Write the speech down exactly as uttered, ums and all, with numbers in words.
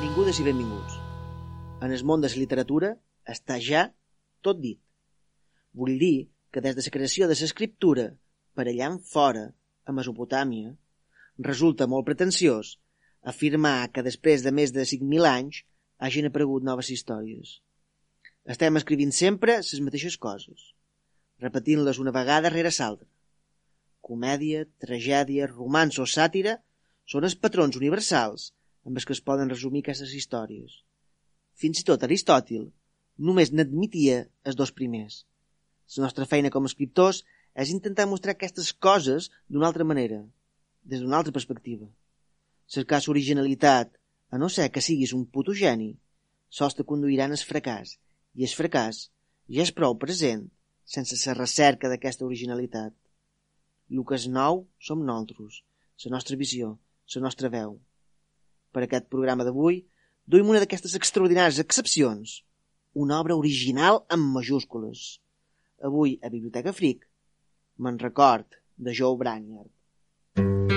Benvingudes i benvinguts. En el món de la literatura està ja tot dit. Vull dir que des de la creació de l'escriptura per allà en fora, a Mesopotàmia, resulta molt pretensiós afirmar que després de més de cinc mil anys hagin aparegut noves històries. Estem escrivint sempre les mateixes coses, repetint-les una vegada rere l'altra. Comèdia, tragèdia, romanç o sàtira són els patrons universals amb els que es poden resumir aquestes històries. Fins i tot Aristòtil només n'admetia els dos primers. La nostra feina com a escriptors és intentar mostrar aquestes coses d'una altra manera, des d'una altra perspectiva. Cercar l'originalitat, a no ser que siguis un puto geni, sols te conduiran al fracàs, i el fracàs ja és prou present sense la recerca d'aquesta originalitat. El que és nou som nosaltres, la nostra visió, la nostra veu. Per aquest programa d'avui, duim una d'aquestes extraordinàries excepcions, una obra original amb majúscules. Avui, a Biblioteca Freak, me'n record de Joe Brainard.